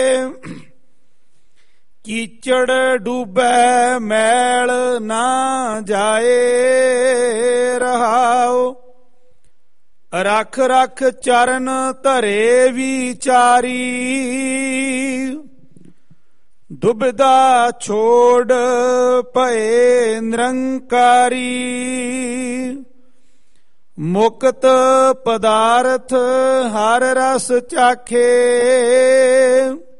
ਕੀਚੜ ਡੂਬੈ ਮੈਲ ਨਾ ਜਾਏ ਰਹਾਉ। ਰਖ ਰਖ ਚਰਨ ਧਰੇ ਵਿਚਾਰੀ ਦੁਬਿਧਾ ਛੋੜ ਭਏ ਨਿਰੰਕਾਰੀ। ਮੁਕਤ ਪਦਾਰਥ ਹਰ ਰਸ ਚਾਖੇ